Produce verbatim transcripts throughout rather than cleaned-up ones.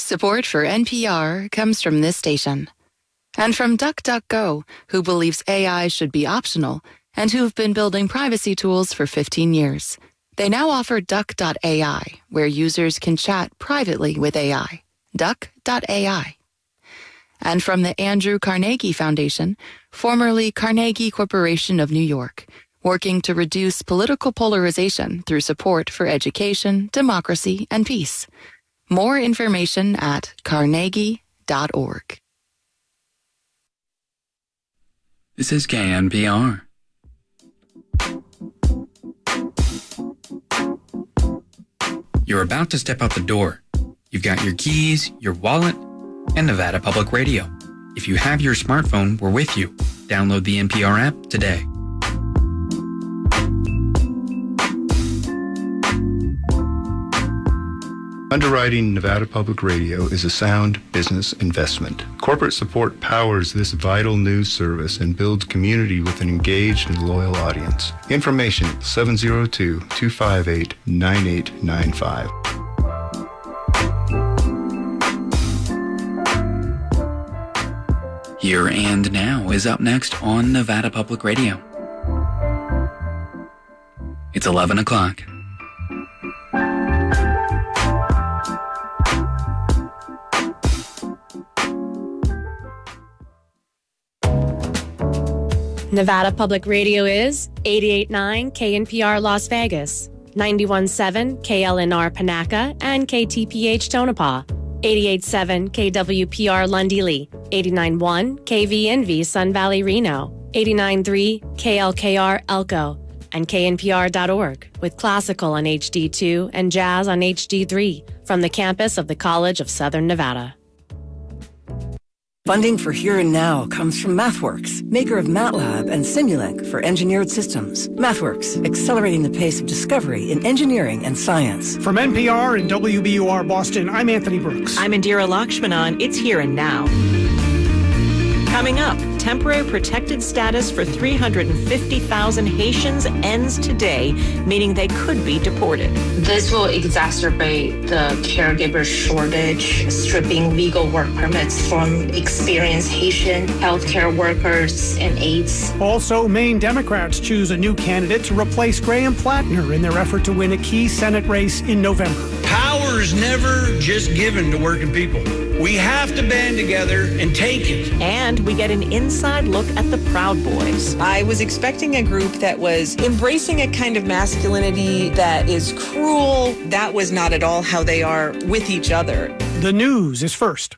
Support for N P R comes from this station. And from DuckDuckGo, who believes A I should be optional and who've been building privacy tools for fifteen years. They now offer Duck dot A I, where users can chat privately with A I. Duck dot A I. And from the Andrew Carnegie Foundation, formerly Carnegie Corporation of New York, working to reduce political polarization through support for education, democracy, and peace. More information at carnegie dot org. This is K N P R. You're about to step out the door. You've got your keys, your wallet, and Nevada Public Radio. If you have your smartphone, we're with you. Download the N P R app today. Underwriting Nevada Public Radio is a sound business investment. Corporate support powers this vital news service and builds community with an engaged and loyal audience. Information seven oh two, two five eight, nine eight nine five. Here and Now is up next on Nevada Public Radio. It's eleven o'clock. Nevada Public Radio is eighty-eight point nine K N P R Las Vegas, ninety-one point seven K L N R Panaca, and K T P H Tonopah, eighty-eight point seven K W P R Lundy Lee, eighty-nine point one K V N V Sun Valley Reno, eighty-nine point three K L K R Elko, and K N P R dot org, with classical on H D two and jazz on H D three from the campus of the College of Southern Nevada. Funding for Here and Now comes from MathWorks, maker of MATLAB and Simulink for engineered systems. MathWorks, accelerating the pace of discovery in engineering and science. From N P R and W B U R Boston, I'm Anthony Brooks. I'm Indira Lakshmanan. It's Here and Now. Coming up, temporary protected status for three hundred fifty thousand Haitians ends today, meaning they could be deported. This will exacerbate the caregiver shortage, stripping legal work permits from experienced Haitian healthcare workers and aides. Also, Maine Democrats choose a new candidate to replace Graham Plattner in their effort to win a key Senate race in November. Power is never just given to working people. We have to band together and take it. And we get an inside look at the Proud Boys. I was expecting a group that was embracing a kind of masculinity that is cruel. That was not at all how they are with each other. The news is first.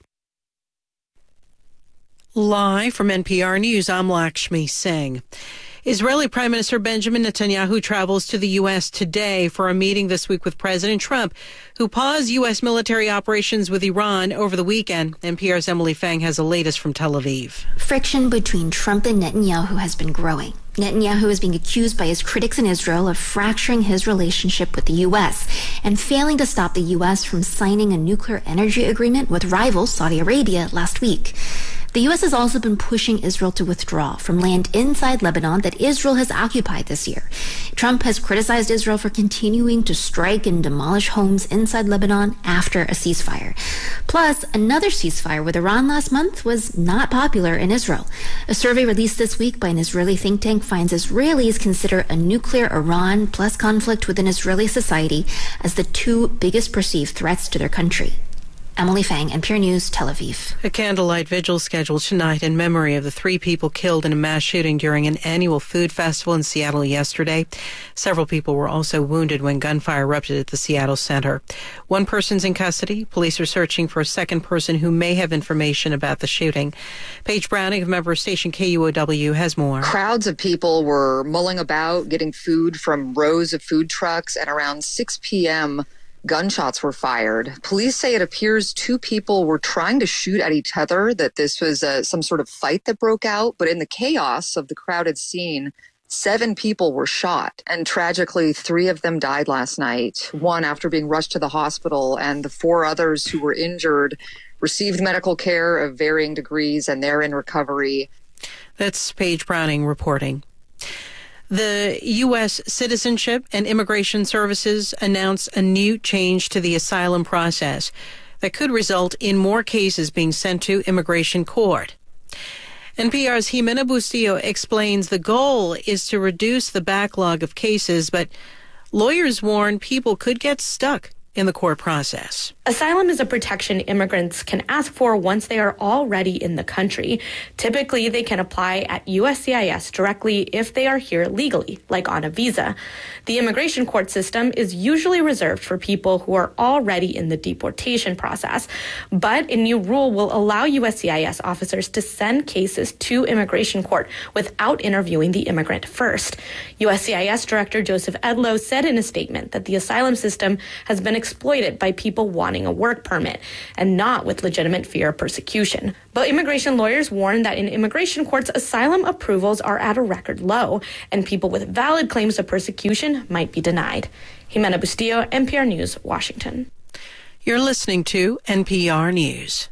Live from N P R News, I'm Lakshmi Singh. Israeli Prime Minister Benjamin Netanyahu travels to the U S today for a meeting this week with President Trump, who paused U S military operations with Iran over the weekend. N P R's Emily Fang has the latest from Tel Aviv. Friction between Trump and Netanyahu has been growing. Netanyahu is being accused by his critics in Israel of fracturing his relationship with the U S and failing to stop the U S from signing a nuclear energy agreement with rival Saudi Arabia last week. The U S has also been pushing Israel to withdraw from land inside Lebanon that Israel has occupied this year. Trump has criticized Israel for continuing to strike and demolish homes inside Lebanon after a ceasefire. Plus, another ceasefire with Iran last month was not popular in Israel. A survey released this week by an Israeli think tank finds Israelis consider a nuclear Iran plus conflict within Israeli society as the two biggest perceived threats to their country. Emily Fang, N P R News, Tel Aviv. A candlelight vigil scheduled tonight in memory of the three people killed in a mass shooting during an annual food festival in Seattle yesterday. Several people were also wounded when gunfire erupted at the Seattle Center. One person's in custody. Police are searching for a second person who may have information about the shooting. Paige Browning of member station K U O W has more. Crowds of people were mulling about, getting food from rows of food trucks, and around six p.m., gunshots were fired. Police say it appears two people were trying to shoot at each other, that this was uh, some sort of fight that broke out. But in the chaos of the crowded scene, seven people were shot. And tragically, three of them died last night, one after being rushed to the hospital, and the four others who were injured received medical care of varying degrees, and they're in recovery. That's Paige Browning reporting. The U S Citizenship and Immigration Services announced a new change to the asylum process. that could result in more cases being sent to immigration court. N P R's Jimena Bustillo explains the goal is to reduce the backlog of cases, but lawyers warn people could get stuck in the court process. Asylum is a protection immigrants can ask for once they are already in the country. Typically, they can apply at U S C I S directly if they are here legally, like on a visa. The immigration court system is usually reserved for people who are already in the deportation process, but a new rule will allow U S C I S officers to send cases to immigration court without interviewing the immigrant first. U S C I S Director Joseph Edlow said in a statement that the asylum system has been exploited by people wanting a work permit and not with legitimate fear of persecution. But immigration lawyers warn that in immigration courts, asylum approvals are at a record low, and people with valid claims of persecution might be denied. Jimena Bustillo, N P R News, Washington. You're listening to N P R News.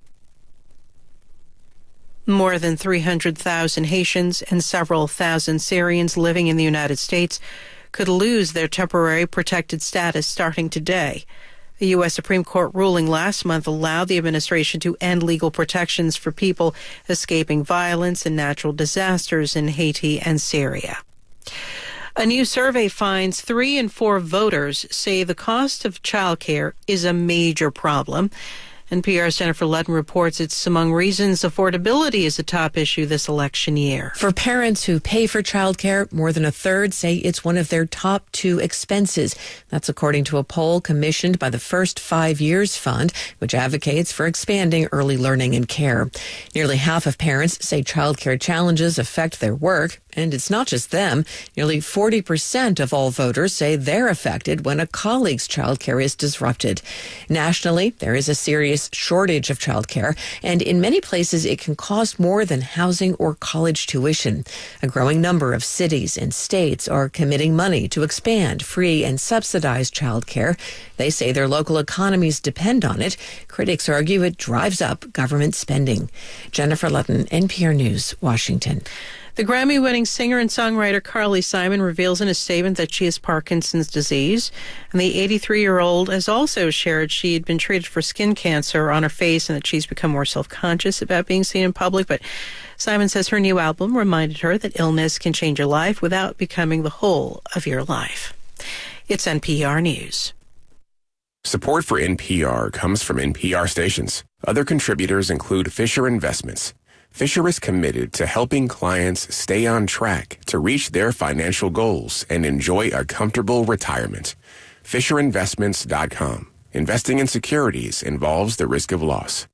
More than three hundred thousand Haitians and several thousand Syrians living in the United States could lose their temporary protected status starting today. The U S Supreme Court ruling last month allowed the administration to end legal protections for people escaping violence and natural disasters in Haiti and Syria. A new survey finds three in four voters say the cost of childcare is a major problem. N P R's Jennifer Ludden reports it's among reasons affordability is a top issue this election year. For parents who pay for childcare, more than a third say it's one of their top two expenses. That's according to a poll commissioned by the First Five Years Fund, which advocates for expanding early learning and care. Nearly half of parents say childcare challenges affect their work. And it's not just them. Nearly forty percent of all voters say they're affected when a colleague's childcare is disrupted. Nationally, there is a serious shortage of childcare, and in many places it can cost more than housing or college tuition. A growing number of cities and states are committing money to expand free and subsidized childcare. They say their local economies depend on it. Critics argue it drives up government spending. Jennifer Ludden, N P R News, Washington. The Grammy-winning singer and songwriter Carly Simon reveals in a statement that she has Parkinson's disease. And the eighty-three-year-old has also shared she had been treated for skin cancer on her face and that she's become more self-conscious about being seen in public. But Simon says her new album reminded her that illness can change your life without becoming the whole of your life. It's N P R News. Support for N P R comes from N P R stations. Other contributors include Fisher Investments. Fisher is committed to helping clients stay on track to reach their financial goals and enjoy a comfortable retirement. Fisher Investments dot com. Investing in securities involves the risk of loss.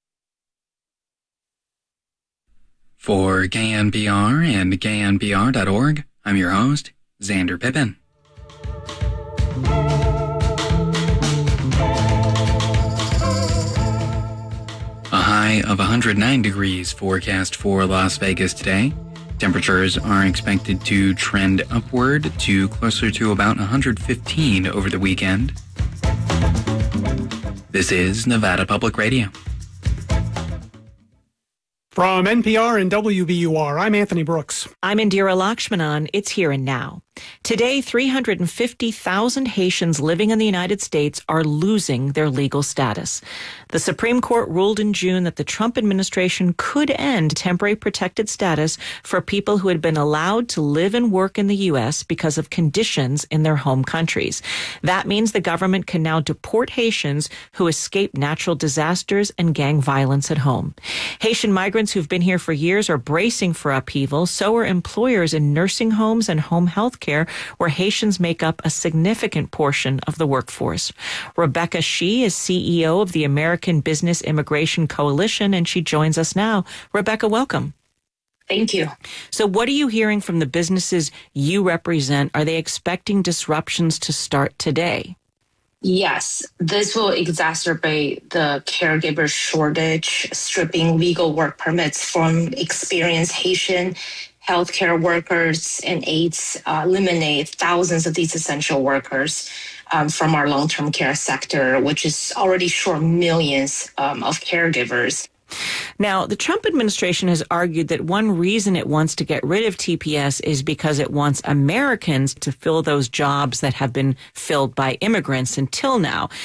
For K N P R and K N P R dot org, I'm your host, Xander Pippin. A high of one hundred nine degrees forecast for Las Vegas today. Temperatures are expected to trend upward to closer to about one hundred fifteen over the weekend. This is Nevada Public Radio. From N P R and W B U R, I'm Anthony Brooks. I'm Indira Lakshmanan. It's Here and Now. Today, three hundred fifty thousand Haitians living in the United States are losing their legal status. The Supreme Court ruled in June that the Trump administration could end temporary protected status for people who had been allowed to live and work in the U S because of conditions in their home countries. That means the government can now deport Haitians who escape natural disasters and gang violence at home. Haitian migrants who've been here for years are bracing for upheaval. So are employers in nursing homes and home health care, where Haitians make up a significant portion of the workforce. Rebecca Shee is C E O of the American Business Immigration Coalition, and she joins us now. Rebecca, welcome. Thank you. So what are you hearing from the businesses you represent? Are they expecting disruptions to start today? Yes, this will exacerbate the caregiver shortage, stripping legal work permits from experienced Haitian healthcare workers and aides, uh, eliminate thousands of these essential workers um, from our long-term care sector, which is already short millions um, of caregivers. Now, the Trump administration has argued that one reason it wants to get rid of T P S is because it wants Americans to fill those jobs that have been filled by immigrants until now.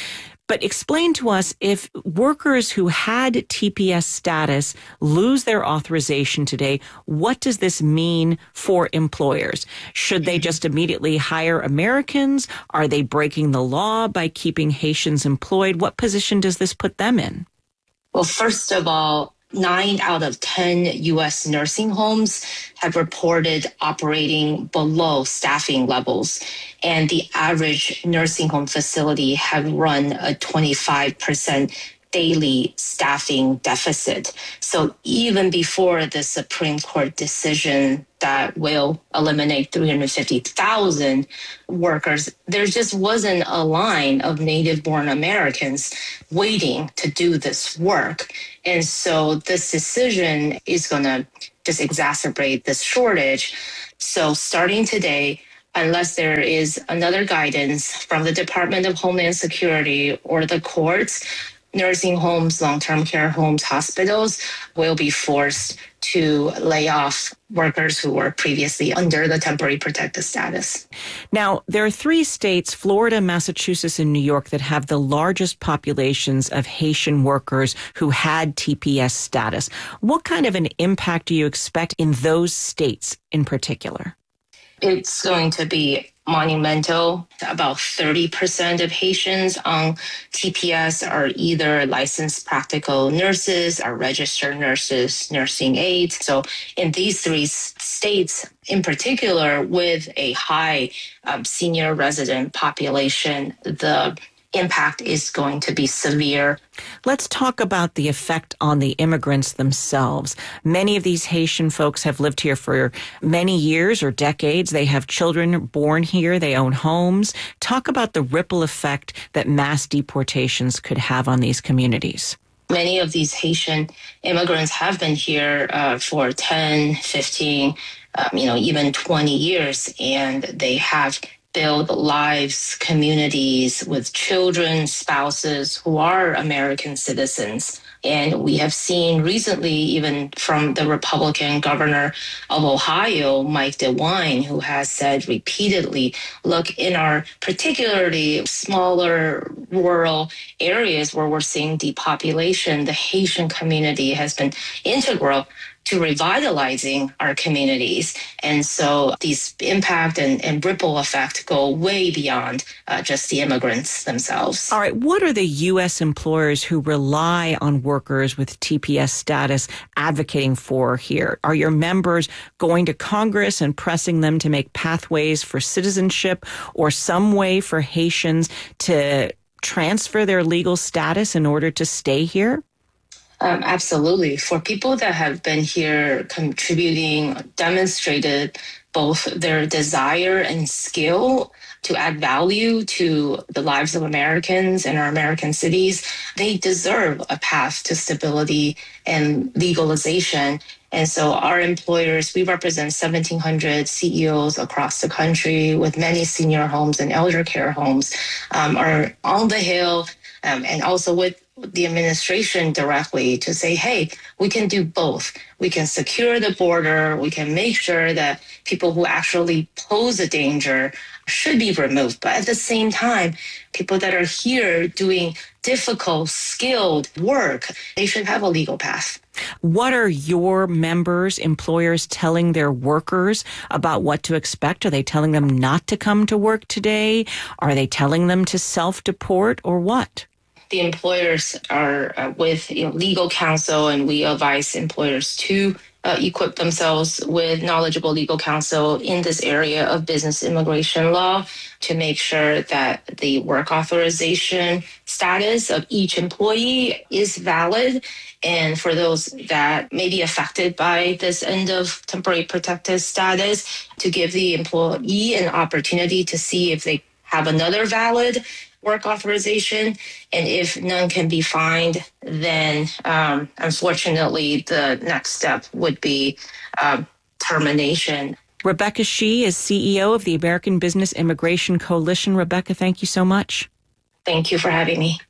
But explain to us, if workers who had T P S status lose their authorization today, what does this mean for employers? Should they just immediately hire Americans? Are they breaking the law by keeping Haitians employed? What position does this put them in? Well, first of all, nine out of ten U S nursing homes have reported operating below staffing levels. And the average nursing home facility have run a twenty-five percent daily staffing deficit. So even before the Supreme Court decision that will eliminate three hundred fifty thousand workers, there just wasn't a line of native-born Americans waiting to do this work. And so this decision is going to just exacerbate this shortage. So starting today, unless there is another guidance from the Department of Homeland Security or the courts, nursing homes, long-term care homes, hospitals will be forced to lay off workers who were previously under the temporary protected status. Now, there are three states, Florida, Massachusetts, and New York, that have the largest populations of Haitian workers who had T P S status. What kind of an impact do you expect in those states in particular? It's going to be monumental. About thirty percent of Haitians on T P S are either licensed practical nurses or registered nurses, nursing aides. So in these three states in particular, with a high um, senior resident population, the impact is going to be severe. Let's talk about the effect on the immigrants themselves. Many of these Haitian folks have lived here for many years or decades. They have children born here. They own homes. Talk about the ripple effect that mass deportations could have on these communities. Many of these Haitian immigrants have been here uh, for ten, fifteen, um, you know, even twenty years, and they have build lives, communities with children, spouses who are American citizens. And we have seen recently, even from the Republican governor of Ohio, Mike DeWine, who has said repeatedly, look, in our particularly smaller rural areas where we're seeing depopulation, the Haitian community has been integral to revitalizing our communities. And so these impact and, and ripple effect go way beyond uh, just the immigrants themselves. All right. What are the U S employers who rely on workers with T P S status advocating for here? Are your members going to Congress and pressing them to make pathways for citizenship or some way for Haitians to transfer their legal status in order to stay here? Um, absolutely. For people that have been here contributing, demonstrated both their desire and skill to add value to the lives of Americans and our American cities, they deserve a path to stability and legalization. And so our employers, we represent seventeen hundred C E Os across the country with many senior homes and elder care homes, um, are on the Hill um, and also with the administration directly to say, hey, we can do both. We can secure the border. We can make sure that people who actually pose a danger should be removed. But at the same time, people that are here doing difficult, skilled work, they should have a legal path. What are your members, employers telling their workers about what to expect? Are they telling them not to come to work today? Are they telling them to self-deport or what? The employers are uh, with you know, legal counsel, and we advise employers to uh, equip themselves with knowledgeable legal counsel in this area of business immigration law to make sure that the work authorization status of each employee is valid. And for those that may be affected by this end of temporary protected status, to give the employee an opportunity to see if they have another valid work authorization, and if none can be found, then um, unfortunately the next step would be uh, termination. Rebecca Shih is C E O of the American Business Immigration Coalition. Rebecca, thank you so much. Thank you for having me.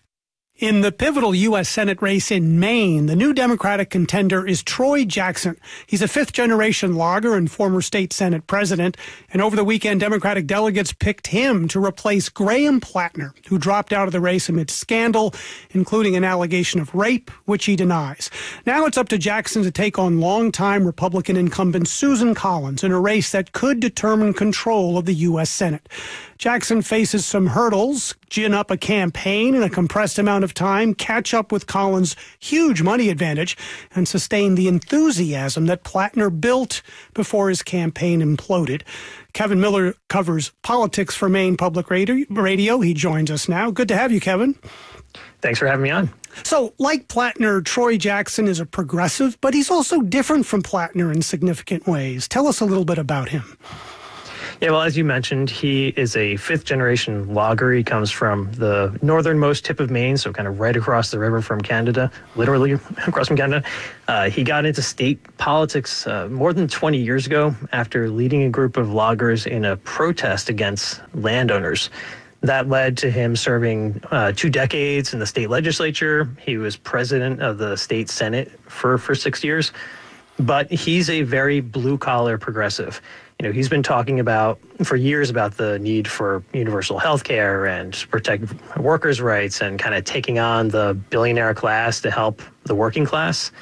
In the pivotal U S. Senate race in Maine, the new Democratic contender is Troy Jackson. He's a fifth-generation logger and former state Senate president. And over the weekend, Democratic delegates picked him to replace Graham Plattner, who dropped out of the race amid scandal, including an allegation of rape, which he denies. Now it's up to Jackson to take on longtime Republican incumbent Susan Collins in a race that could determine control of the U S. Senate. Jackson faces some hurdles: gin up a campaign in a compressed amount of time, catch up with Collins' huge money advantage, and sustain the enthusiasm that Plattner built before his campaign imploded. Kevin Miller covers politics for Maine Public Radio. He joins us now. Good to have you, Kevin. Thanks for having me on. So, like Plattner, Troy Jackson is a progressive, but he's also different from Plattner in significant ways. Tell us a little bit about him. Yeah, well, as you mentioned, he is a fifth-generation logger. He comes from the northernmost tip of Maine, so kind of right across the river from Canada, literally across from Canada. Uh, he got into state politics uh, more than twenty years ago after leading a group of loggers in a protest against landowners. That led to him serving uh, two decades in the state legislature. He was president of the state Senate for, for six years. But he's a very blue-collar progressive. You know, he's been talking about for years about the need for universal health care and protect workers' rights and kind of taking on the billionaire class to help the working class.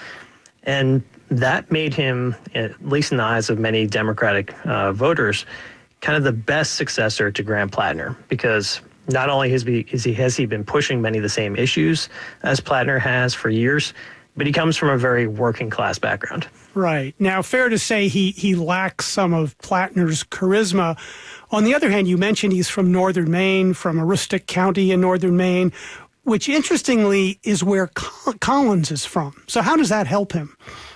And that made him, at least in the eyes of many Democratic uh, voters, kind of the best successor to Graham Plattner, because not only has he, is he, has he been pushing many of the same issues as Plattner has for years, but he comes from a very working class background. Right. Now, fair to say he, he lacks some of Plattner's charisma. On the other hand, you mentioned he's from northern Maine, from Aroostook County in northern Maine, which interestingly is where Collins is from. So how does that help him?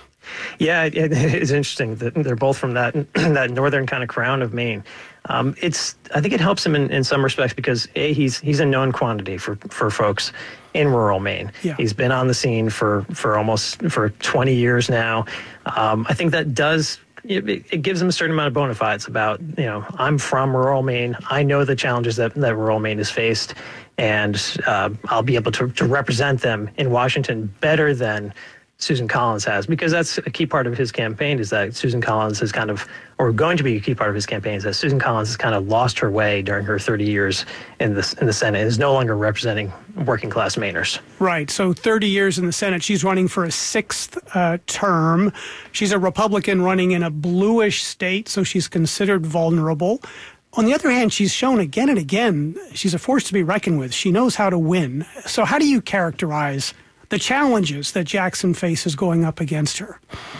Yeah, it, it's interesting that they're both from that that northern kind of crown of Maine. Um, it's I think it helps him in, in some respects because A, he's he's a known quantity for, for folks in rural Maine. Yeah. He's been on the scene for, for almost for twenty years now. Um, I think that does it, it gives him a certain amount of bona fides about, you know, I'm from rural Maine. I know the challenges that, that rural Maine has faced, and uh, I'll be able to, to represent them in Washington better than Susan Collins has, because that's a key part of his campaign is that Susan Collins has kind of, or going to be a key part of his campaign is that Susan Collins has kind of lost her way during her thirty years in the, in the Senate and is no longer representing working class Mainers. Right. So thirty years in the Senate. She's running for a sixth uh, term. She's a Republican running in a bluish state, so she's considered vulnerable. On the other hand, she's shown again and again she's a force to be reckoned with. She knows how to win. So how do you characterize the challenges that Jackson faces going up against her?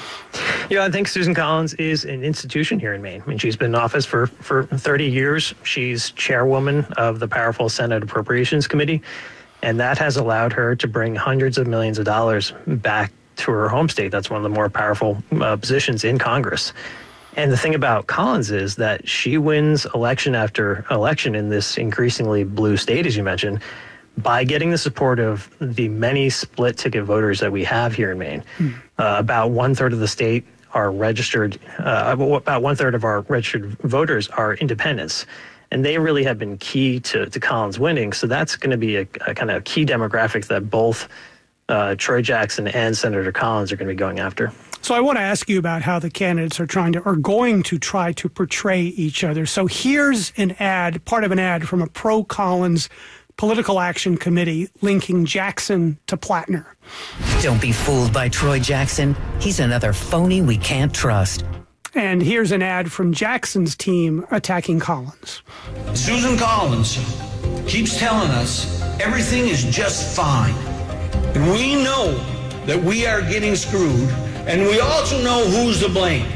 Yeah, I think Susan Collins is an institution here in Maine. I mean, she's been in office for, for thirty years. She's chairwoman of the powerful Senate Appropriations Committee, and that has allowed her to bring hundreds of millions of dollars back to her home state. That's one of the more powerful uh, positions in Congress. And the thing about Collins is that she wins election after election in this increasingly blue state, as you mentioned, by getting the support of the many split ticket voters that we have here in Maine. Hmm. Uh, about one third of the state are registered, uh, about one third of our registered voters are independents. And they really have been key to, to Collins winning. So that's going to be a, a kind of key demographic that both uh, Troy Jackson and Senator Collins are going to be going after. So I want to ask you about how the candidates are trying to, are going to try to portray each other. So here's an ad, part of an ad from a pro-Collins Political Action Committee linking Jackson to Plattner. Don't be fooled by Troy Jackson. He's another phony we can't trust. And here's an ad from Jackson's team attacking Collins. Susan Collins keeps telling us everything is just fine. And we know that we are getting screwed, and we also know who's to blame.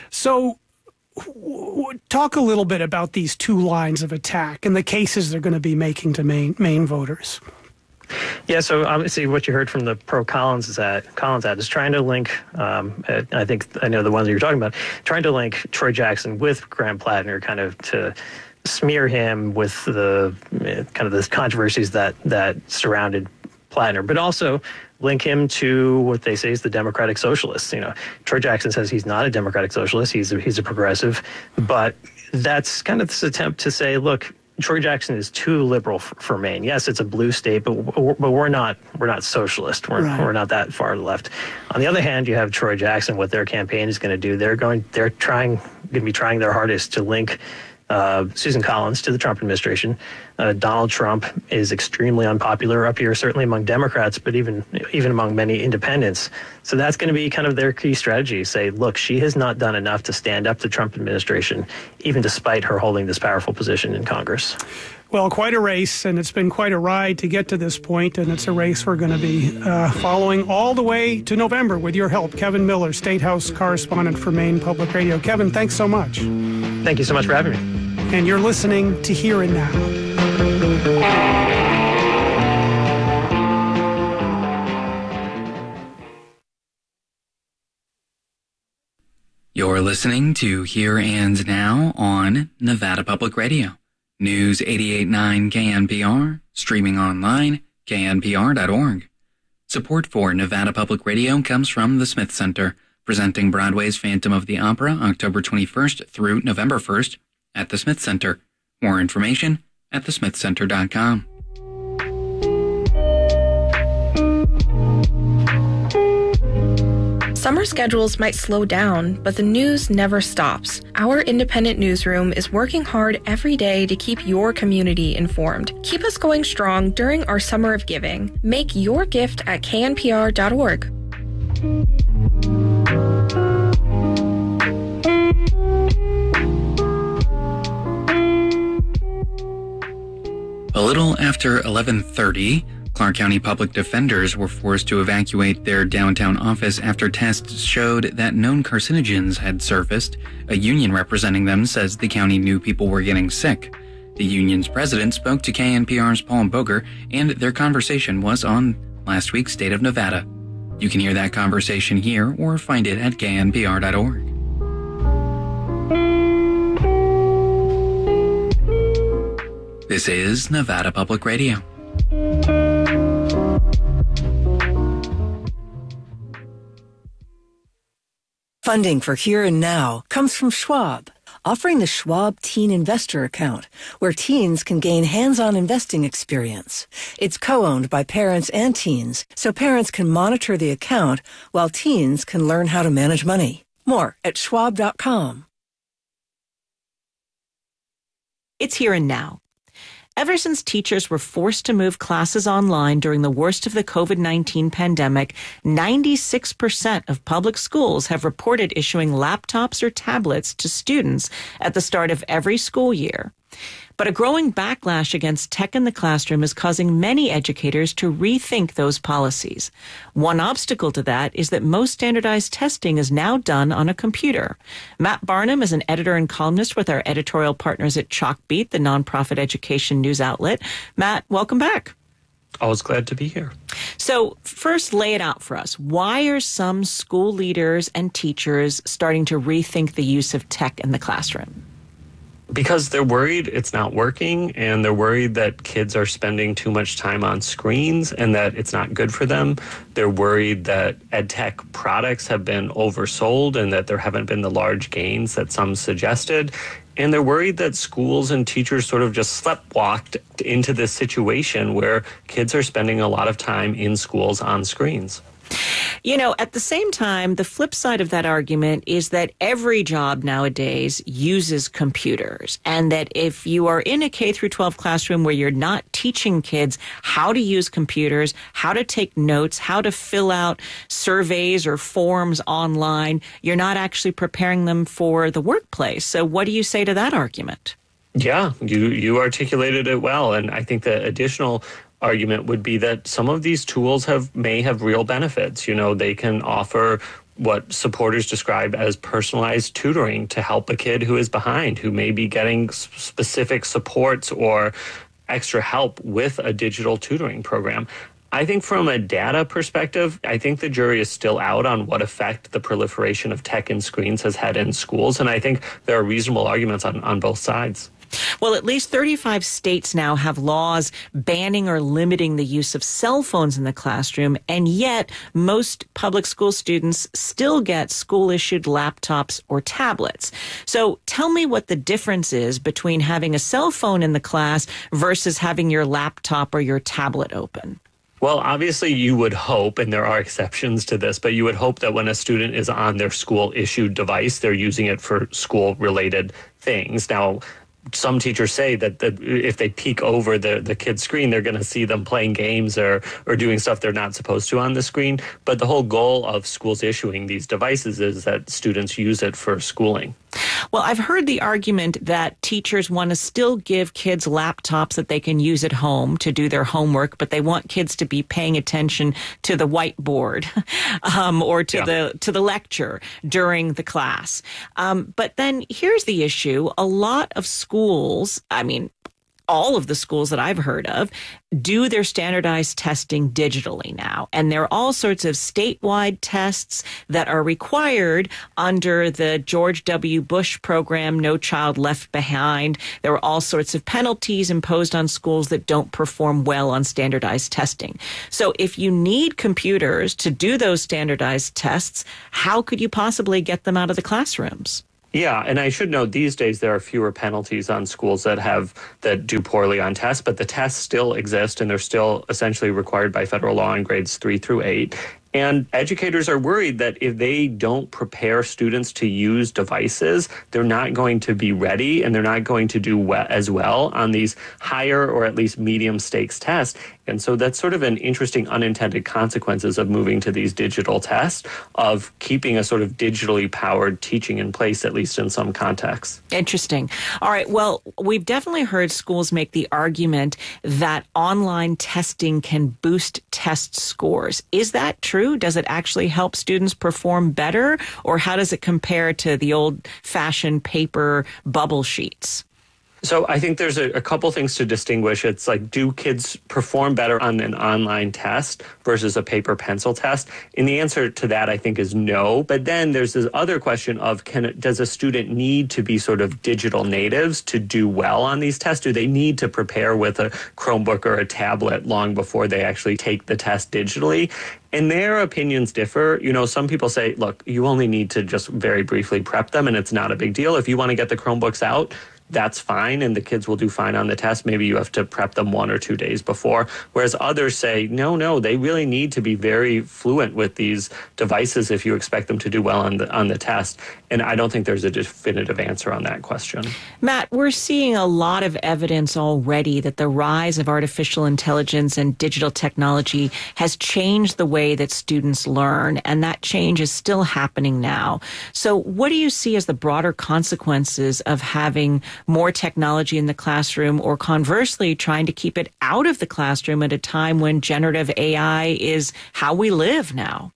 So talk a little bit about these two lines of attack and the cases they're going to be making to Maine, Maine voters. Yeah, so obviously what you heard from the pro-Collins is that Collins ad is trying to link, um, I think I know the ones that you're talking about, trying to link Troy Jackson with Graham Plattner, kind of to smear him with the kind of the controversies that, that surrounded Plattner, but also link him to what they say is the Democratic Socialists. You know, Troy Jackson says he's not a Democratic Socialist. He's a, he's a progressive, but that's kind of this attempt to say, look, Troy Jackson is too liberal for, for Maine. Yes, it's a blue state, but but we're not we're not socialist. We're right. we're not that far left. On the other hand, you have Troy Jackson. What their campaign is going to do, they're going they're trying going to be trying their hardest to link Uh, Susan Collins to the Trump administration. Uh, Donald Trump is extremely unpopular up here, certainly among Democrats, but even even among many independents. So that's going to be kind of their key strategy. Say, look, she has not done enough to stand up to the Trump administration, even despite her holding this powerful position in Congress. Well, quite a race, and it's been quite a ride to get to this point, and it's a race we're going to be uh, following all the way to November with your help. Kevin Miller, State House correspondent for Maine Public Radio. Kevin, thanks so much. Thank you so much for having me. And you're listening to Here and Now. You're listening to Here and Now on Nevada Public Radio. News eighty-eight point nine K N P R, streaming online, K N P R dot org. Support for Nevada Public Radio comes from the Smith Center, presenting Broadway's Phantom of the Opera October twenty-first through November first at the Smith Center. More information at the smith center dot com. Summer schedules might slow down, but the news never stops. Our independent newsroom is working hard every day to keep your community informed. Keep us going strong during our Summer of Giving. Make your gift at K N P R dot org. A little after eleven thirty, Clark County Public Defenders were forced to evacuate their downtown office after tests showed that known carcinogens had surfaced. A union representing them says the county knew people were getting sick. The union's president spoke to K N P R's Paul Boger, and their conversation was on last week's State of Nevada. You can hear that conversation here or find it at K N P R dot org. This is Nevada Public Radio. Funding for Here and Now comes from Schwab, offering the Schwab Teen Investor Account, where teens can gain hands-on investing experience. It's co-owned by parents and teens, so parents can monitor the account while teens can learn how to manage money. More at schwab dot com. It's Here and Now. Ever since teachers were forced to move classes online during the worst of the COVID nineteen pandemic, ninety-six percent of public schools have reported issuing laptops or tablets to students at the start of every school year. But a growing backlash against tech in the classroom is causing many educators to rethink those policies. One obstacle to that is that most standardized testing is now done on a computer. Matt Barnum is an editor and columnist with our editorial partners at Chalkbeat, the nonprofit education news outlet. Matt, welcome back. Always glad to be here. So first, lay it out for us. Why are some school leaders and teachers starting to rethink the use of tech in the classroom? Because they're worried it's not working, and they're worried that kids are spending too much time on screens and that it's not good for them. They're worried that ed tech products have been oversold and that there haven't been the large gains that some suggested. And they're worried that schools and teachers sort of just sleptwalked into this situation where kids are spending a lot of time in schools on screens. You know, at the same time, the flip side of that argument is that every job nowadays uses computers, and that if you are in a K through twelve classroom where you're not teaching kids how to use computers, how to take notes, how to fill out surveys or forms online, you're not actually preparing them for the workplace. So what do you say to that argument? Yeah, you, you articulated it well. And I think the additional argument would be that some of these tools have may have real benefits. You know, they can offer what supporters describe as personalized tutoring to help a kid who is behind, who may be getting specific supports or extra help with a digital tutoring program. I think from a data perspective, I think the jury is still out on what effect the proliferation of tech and screens has had in schools. And I think there are reasonable arguments on, on both sides. Well, at least thirty-five states now have laws banning or limiting the use of cell phones in the classroom, and yet most public school students still get school-issued laptops or tablets. So tell me what the difference is between having a cell phone in the class versus having your laptop or your tablet open. Well, obviously you would hope, and there are exceptions to this, but you would hope that when a student is on their school-issued device, they're using it for school-related things. Now, some teachers say that the, if they peek over the, the kid's screen, they're going to see them playing games or, or doing stuff they're not supposed to on the screen. But the whole goal of schools issuing these devices is that students use it for schooling. Well, I've heard the argument that teachers want to still give kids laptops that they can use at home to do their homework, but they want kids to be paying attention to the whiteboard um, or to yeah. the to the lecture during the class. Um, but then here's the issue. A lot of schools, I mean, all of the schools that I've heard of do their standardized testing digitally now. And there are all sorts of statewide tests that are required under the George W. Bush program, No Child Left Behind. There are all sorts of penalties imposed on schools that don't perform well on standardized testing. So if you need computers to do those standardized tests, how could you possibly get them out of the classrooms? Yeah, and I should note these days there are fewer penalties on schools that have that do poorly on tests, but the tests still exist and they're still essentially required by federal law in grades three through eight. And educators are worried that if they don't prepare students to use devices, they're not going to be ready and they're not going to do well, as well on these higher or at least medium stakes tests. And so that's sort of an interesting unintended consequences of moving to these digital tests, of keeping a sort of digitally powered teaching in place, at least in some contexts. Interesting. All right. Well, we've definitely heard schools make the argument that online testing can boost test scores. Is that true? Does it actually help students perform better? Or how does it compare to the old-fashioned paper bubble sheets? So I think there's a, a couple things to distinguish. It's like, do kids perform better on an online test versus a paper pencil test? And the answer to that, I think, is no. But then there's this other question of, can does a student need to be sort of digital natives to do well on these tests? Do they need to prepare with a Chromebook or a tablet long before they actually take the test digitally? And their opinions differ. You know, some people say, look, you only need to just very briefly prep them and it's not a big deal. If you want to get the Chromebooks out, that's fine, and the kids will do fine on the test. Maybe you have to prep them one or two days before. Whereas others say, no, no, they really need to be very fluent with these devices if you expect them to do well on the on the test. And I don't think there's a definitive answer on that question. Matt, we're seeing a lot of evidence already that the rise of artificial intelligence and digital technology has changed the way that students learn, and that change is still happening now. So what do you see as the broader consequences of having more technology in the classroom, or conversely, trying to keep it out of the classroom at a time when generative A I is how we live now?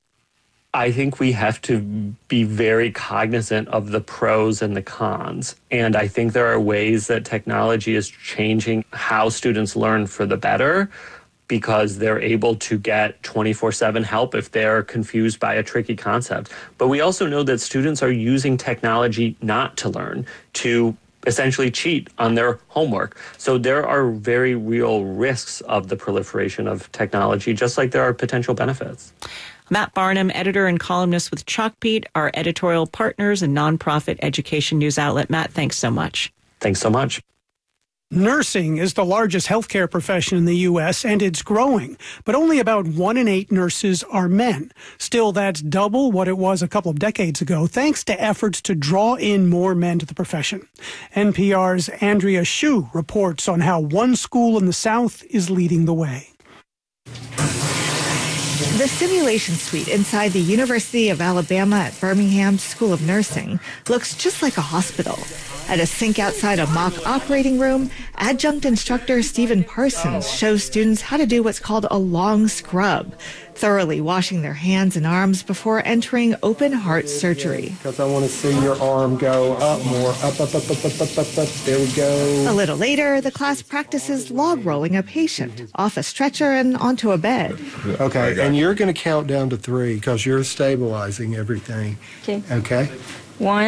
I think we have to be very cognizant of the pros and the cons. And I think there are ways that technology is changing how students learn for the better, because they're able to get twenty-four seven help if they're confused by a tricky concept. But we also know that students are using technology not to learn, to essentially cheat on their homework. So there are very real risks of the proliferation of technology, just like there are potential benefits. Matt Barnum, editor and columnist with Chalkbeat, our editorial partners and nonprofit education news outlet. Matt, thanks so much. Thanks so much. Nursing is the largest healthcare profession in the U S, and it's growing, but only about one in eight nurses are men. Still, that's double what it was a couple of decades ago, thanks to efforts to draw in more men to the profession. N P R's Andrea Hsu reports on how one school in the South is leading the way. The simulation suite inside the University of Alabama at Birmingham School of Nursing looks just like a hospital. At a sink outside a mock operating room, adjunct instructor Stephen Parsons shows students how to do what's called a long scrub, thoroughly washing their hands and arms before entering open heart surgery. Because I want to see your arm go up more, up, up, up, up, up, up, up, up. There we go. A little later, the class practices log rolling a patient off a stretcher and onto a bed. Okay, and you're going to count down to three because you're stabilizing everything. Okay. Okay. One,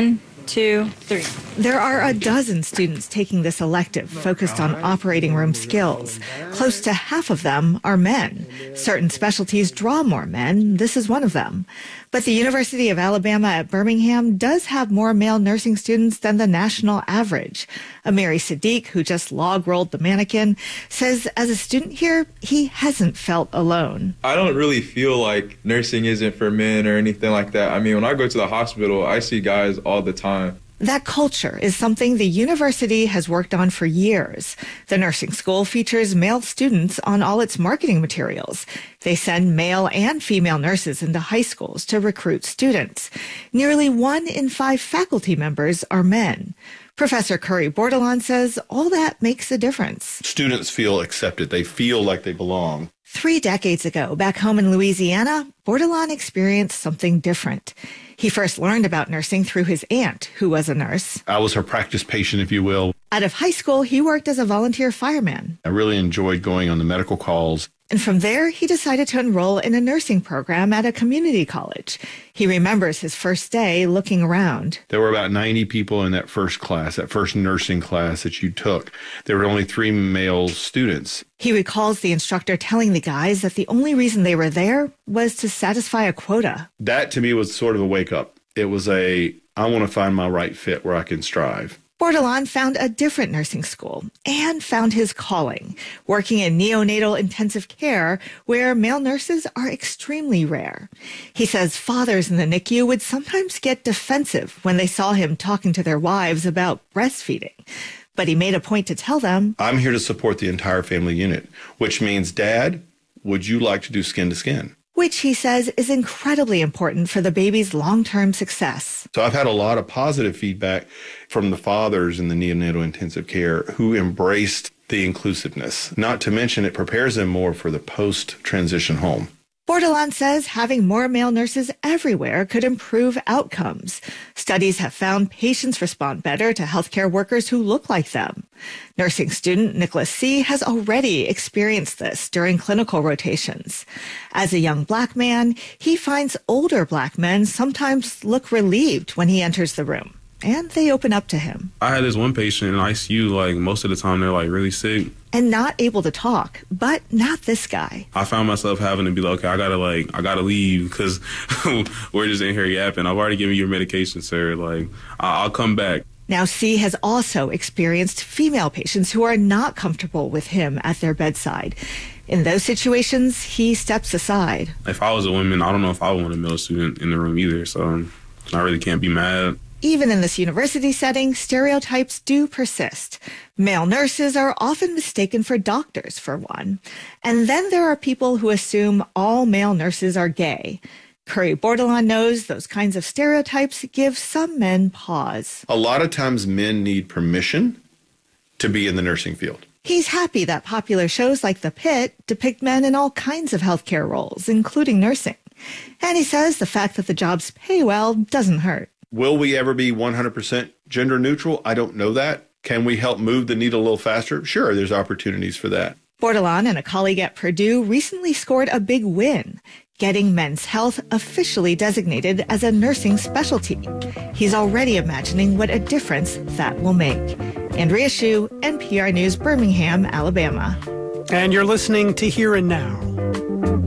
two, three. There are a dozen students taking this elective focused on operating room skills. Close to half of them are men. Certain specialties draw more men. This is one of them. But the University of Alabama at Birmingham does have more male nursing students than the national average. Amiri Sadiq, who just log-rolled the mannequin, says as a student here, he hasn't felt alone. I don't really feel like nursing isn't for men or anything like that. I mean, when I go to the hospital, I see guys all the time. That culture is something the university has worked on for years. The nursing school features male students on all its marketing materials. They send male and female nurses into high schools to recruit students. Nearly one in five faculty members are men. Professor Curry Bordelon says all that makes a difference. Students feel accepted. They feel like they belong. Three decades ago, back home in Louisiana, Bordelon experienced something different. He first learned about nursing through his aunt, who was a nurse. I was her practice patient, if you will. Out of high school, he worked as a volunteer fireman. I really enjoyed going on the medical calls. And from there, he decided to enroll in a nursing program at a community college. He remembers his first day looking around. There were about ninety people in that first class, that first nursing class that you took. There were only three male students. He recalls the instructor telling the guys that the only reason they were there was to satisfy a quota. That, to me, was sort of a wake-up. It was a, I want to find my right fit where I can strive. Bordelon found a different nursing school and found his calling, working in neonatal intensive care where male nurses are extremely rare. He says fathers in the N I C U would sometimes get defensive when they saw him talking to their wives about breastfeeding. But he made a point to tell them, I'm here to support the entire family unit, which means, Dad, would you like to do skin to skin? Which he says is incredibly important for the baby's long-term success. So I've had a lot of positive feedback from the fathers in the neonatal intensive care who embraced the inclusiveness. Not to mention it prepares them more for the post-transition home. Bordelon says having more male nurses everywhere could improve outcomes. Studies have found patients respond better to healthcare workers who look like them. Nursing student Nicholas C. has already experienced this during clinical rotations. As a young black man, he finds older black men sometimes look relieved when he enters the room, and they open up to him. I had this one patient in I C U, like most of the time they're like really sick. And not able to talk, but not this guy. I found myself having to be like, okay, I gotta like, I gotta leave because we're just in here yapping. I've already given you your medication, sir. Like, I'll come back. Now, C has also experienced female patients who are not comfortable with him at their bedside. In those situations, he steps aside. If I was a woman, I don't know if I would want a male student in the room either, so I really can't be mad. Even in this university setting, stereotypes do persist. Male nurses are often mistaken for doctors, for one. And then there are people who assume all male nurses are gay. Curry Bordelon knows those kinds of stereotypes give some men pause. A lot of times men need permission to be in the nursing field. He's happy that popular shows like The Pit depict men in all kinds of healthcare roles, including nursing. And he says the fact that the jobs pay well doesn't hurt. Will we ever be one hundred percent gender neutral? I don't know that. Can we help move the needle a little faster? Sure, there's opportunities for that. Bordelon and a colleague at Purdue recently scored a big win, getting Men's Health officially designated as a nursing specialty. He's already imagining what a difference that will make. Andrea Hsu, N P R News, Birmingham, Alabama. And you're listening to Here and Now.